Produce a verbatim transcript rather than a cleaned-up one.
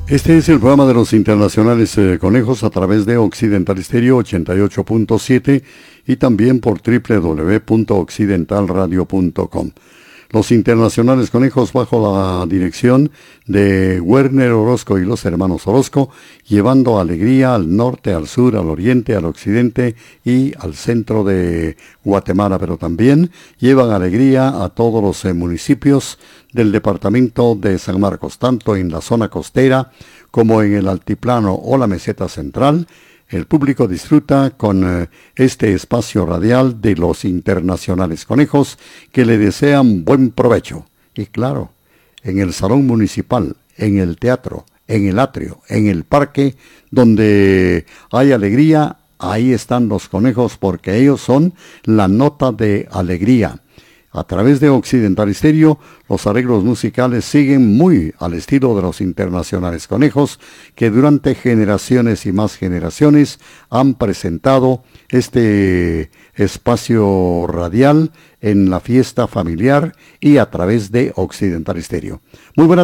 Este es el programa de los internacionales eh, conejos a través de Occidental Stereo ochenta y ocho punto siete y también por doble u doble u doble u punto occidental radio punto com. Los internacionales conejos bajo la dirección de Werner Orozco y los hermanos Orozco, llevando alegría al norte, al sur, al oriente, al occidente y al centro de Guatemala, pero también llevan alegría a todos los eh, municipios del departamento de San Marcos, tanto en la zona costera como en el altiplano o la meseta central. El público disfruta con eh, este espacio radial de los internacionales conejos que le desean buen provecho. Y claro, en el salón municipal, en el teatro, en el atrio, en el parque, donde hay alegría, ahí están los conejos porque ellos son la nota de alegría. A través de Occidental Stereo, los arreglos musicales siguen muy al estilo de los internacionales conejos, que durante generaciones y más generaciones han presentado este espacio radial en la fiesta familiar y a través de Occidental Stereo. Muy buena